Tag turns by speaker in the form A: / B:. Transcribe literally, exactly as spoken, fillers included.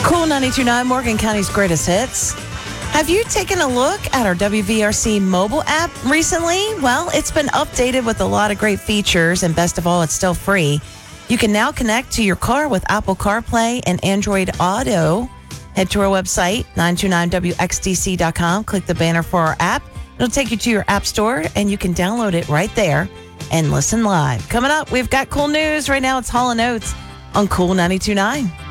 A: Cool ninety-two point nine, Morgan County's greatest hits. Have you taken a look at our W V R C mobile app recently? Well, it's been updated with a lot of great features, and best of all, it's still free. You can now connect to your car with Apple CarPlay and Android Auto. Head to our website, nine two nine W X D C dot com. Click the banner for our app. It'll take you to your app store, and you can download it right there and listen live. Coming up, we've got cool news. Right now, it's Hall and Oates on Cool ninety-two point nine.